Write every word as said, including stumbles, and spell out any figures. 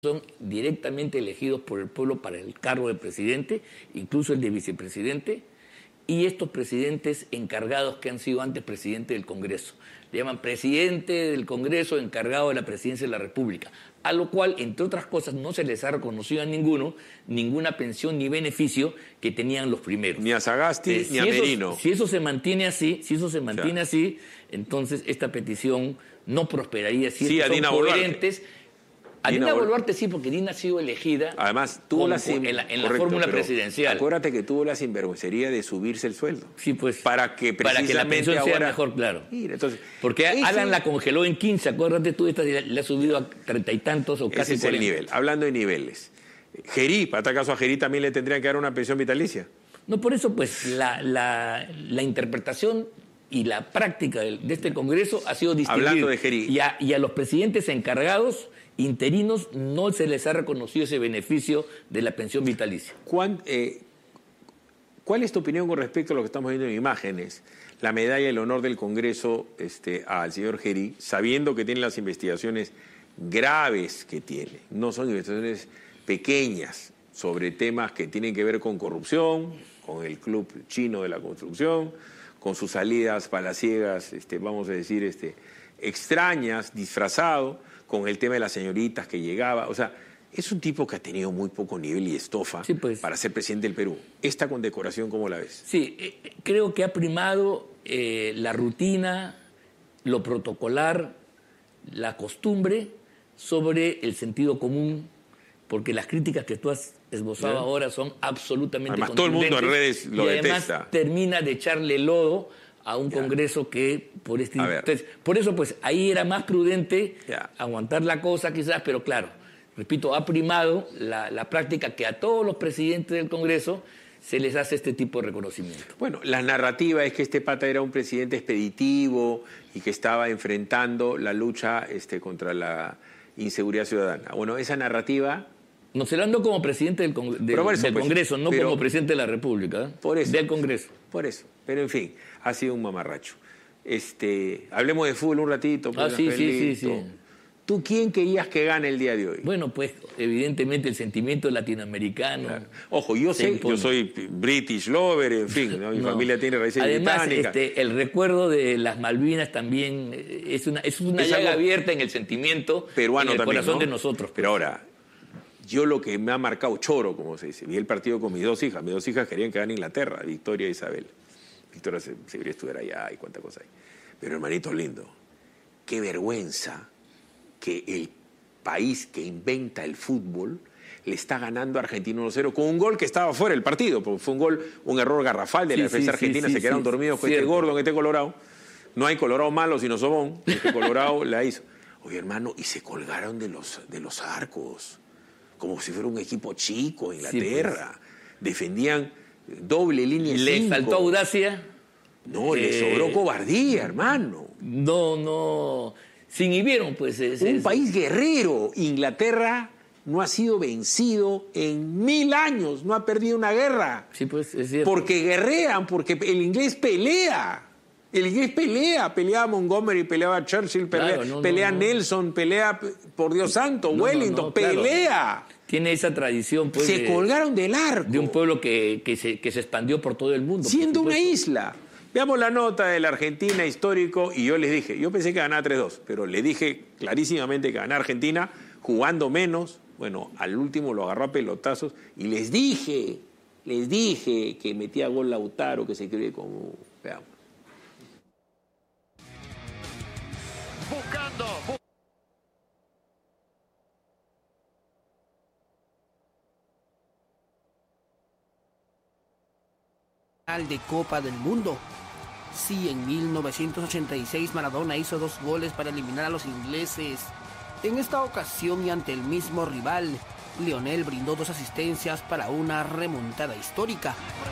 son directamente elegidos por el pueblo para el cargo de presidente, incluso el de vicepresidente, y estos presidentes encargados que han sido antes presidente del Congreso. Le llaman presidente del Congreso encargado de la presidencia de la República, a lo cual, entre otras cosas, no se les ha reconocido a ninguno ninguna pensión ni beneficio que tenían los primeros. Ni a Sagasti eh, si ni a eso, Merino. Si eso se mantiene así, si eso se mantiene o sea, así, entonces esta petición no prosperaría. Si sí, son a Dina coherentes. Boluarte. A Dina, Dina Boluarte sí, porque Dina ha sido elegida además tuvo con, la, sin... en la, en la correcto, fórmula presidencial. Acuérdate que tuvo la sinvergüencería de subirse el sueldo. Sí, pues. Para que para que la pensión ahora... sea mejor, claro. Mira, entonces, porque ese... Alan la congeló en quince, acuérdate tú, esta le ha subido a treinta y tantos o casi ese es cuarenta. el nivel. Hablando de niveles. Gerí, para tal caso a Gerí también le tendrían que dar una pensión vitalicia. No, por eso, pues, la, la, la interpretación y la práctica de, de este Congreso ha sido distinguir. Hablando de Gerí. Y a, y a los presidentes encargados interinos no se les ha reconocido ese beneficio de la pensión vitalicia. ¿Cuán, eh, ¿Cuál es tu opinión con respecto a lo que estamos viendo en imágenes? La medalla del honor del Congreso este, al señor Gerí, sabiendo que tiene las investigaciones graves que tiene, no son investigaciones pequeñas sobre temas que tienen que ver con corrupción, con el club chino de la construcción, con sus salidas palaciegas, este, vamos a decir, este, extrañas, disfrazado, con el tema de las señoritas que llegaba. O sea, es un tipo que ha tenido muy poco nivel y estofa sí, pues. para ser presidente del Perú. ¿Esta condecoración cómo la ves? Sí, eh, creo que ha primado eh, la rutina, lo protocolar, la costumbre sobre el sentido común, porque las críticas que tú has esbozado ¿sí? ahora son absolutamente además, todo el mundo en redes lo y detesta. Además termina de echarle lodo a un ya. Congreso que por este entonces, por eso pues ahí era más prudente ya. aguantar la cosa quizás, pero claro, repito, ha primado la, la práctica que a todos los presidentes del Congreso se les hace este tipo de reconocimiento. Bueno, la narrativa es que este pata era un presidente expeditivo y que estaba enfrentando la lucha este, contra la inseguridad ciudadana. Bueno, esa narrativa... No se lo ando como presidente del, con, de, eso, del pues, Congreso, no pero, como presidente de la República, ¿eh? Por eso, del Congreso. Por eso, pero en fin, ha sido un mamarracho. Este, hablemos de fútbol un ratito. Pues, ah, sí, sí, sí, sí. ¿Tú quién querías que gane el día de hoy? Bueno, pues evidentemente el sentimiento latinoamericano. Claro. Ojo, yo sé, impone. Yo soy British lover, en fin, ¿no? mi no. familia tiene raíces Además, británicas. Este, el recuerdo de las Malvinas también es una, es una es llaga abierta en el sentimiento, peruano en el también, corazón ¿no? de nosotros. Pues. Pero ahora, yo lo que me ha marcado choro, como se dice, vi el partido con mis dos hijas. Mis dos hijas querían que gane Inglaterra, Victoria e Isabel. Victoria se, se debería estudiar allá y cuánta cosa hay. Pero hermanito lindo, qué vergüenza que el país que inventa el fútbol le está ganando a Argentina uno cero con un gol que estaba fuera del partido, porque fue un gol, un error garrafal de la sí, defensa sí, argentina, sí, se quedaron sí, dormidos con cierto. Este gordo, en este colorado. No hay colorado malo, sino sobón. Este colorado la hizo. Oye, hermano, y se colgaron de los, de los arcos, como si fuera un equipo chico, Inglaterra. Sí, pues. Defendían doble línea. ¿Le cinco. faltó audacia? No, eh, le sobró cobardía, hermano. No, no... Se inhibieron, pues. Es, un es... país guerrero. Inglaterra no ha sido vencido en mil años, no ha perdido una guerra. Sí, pues, es cierto. Porque guerrean, porque el inglés pelea. El inglés pelea. Peleaba Montgomery, peleaba Churchill, pelea, claro, no, pelea no, no. Nelson, pelea, por Dios santo, no, Wellington, no, no, pelea. Claro. Tiene esa tradición, pues. Se de, colgaron del arco. De un pueblo que, que, se, que se expandió por todo el mundo. Siendo una isla. Veamos la nota de la Argentina histórico y yo les dije, yo pensé que ganaba tres dos, pero le dije clarísimamente que ganaba Argentina jugando menos. Bueno, al último lo agarró a pelotazos y les dije, les dije que metía gol Lautaro, que se cree como... Veamos. Buscando... de Copa del Mundo. Sí, en mil novecientos ochenta y seis Maradona hizo dos goles para eliminar a los ingleses. En esta ocasión y ante el mismo rival, Lionel brindó dos asistencias para una remontada histórica.